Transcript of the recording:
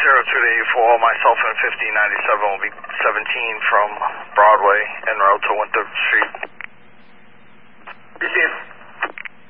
0284, myself and 1597 will be 17 from Broadway en route to Winthrop Street.